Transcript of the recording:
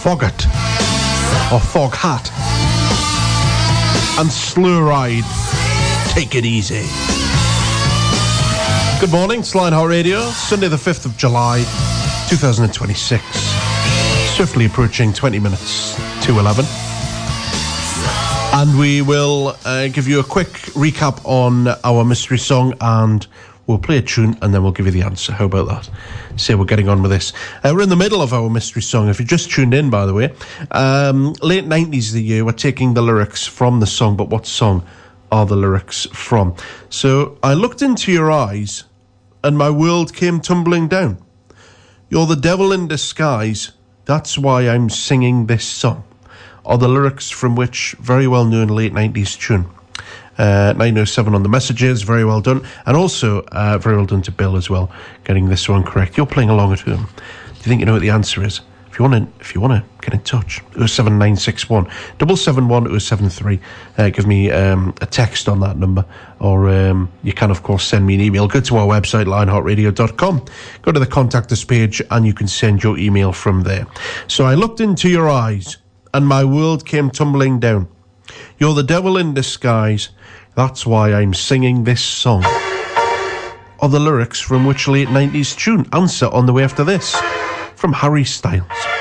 Foghat, or Foghat, and Slow Ride, Take It Easy. Good morning, it's Lionheart Radio, Sunday the 5th of July, 2026. Swiftly approaching 20 minutes to 11. And we will give you a quick recap on our mystery song, and we'll play a tune and then we'll give you the answer. How about that? So we're getting on with this. We're in the middle of our mystery song. If you just tuned in, by the way, late 90s the year, we're taking the lyrics from the song, but what song are the lyrics from? So I looked into your eyes and my world came tumbling down. You're the devil in disguise, that's why I'm singing this song. Are the lyrics from which very well known late 90s tune. 907 on the messages, very well done. And also, very well done to Bill as well, getting this one correct. You're playing along at home. Do you think you know what the answer is? If you want to get in touch, 07961 771 073. Give me a text on that number, or you can of course send me an email. Go to our website lionheartradio.com, go to the contact us page, and you can send your email from there. So I looked into your eyes and my world came tumbling down. You're the devil in disguise, that's why I'm singing this song. Are the lyrics from which late 90s tune? Answer on the way after this, from Harry Styles.